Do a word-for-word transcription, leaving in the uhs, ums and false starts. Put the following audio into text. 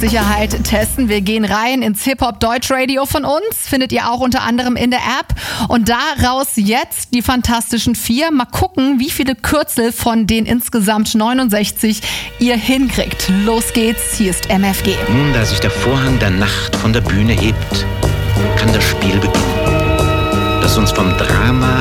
Sprachsicherheit testen. Wir gehen rein ins Hip-Hop-Deutsch-Radio von uns. Findet ihr auch unter anderem in der App. Und daraus jetzt die Fantastischen Vier. Mal gucken, wie viele Kürzel von den insgesamt neunundsechzig ihr hinkriegt. Los geht's, hier ist M F G. Nun, da sich der Vorhang der Nacht von der Bühne hebt, kann das Spiel beginnen, das uns vom Drama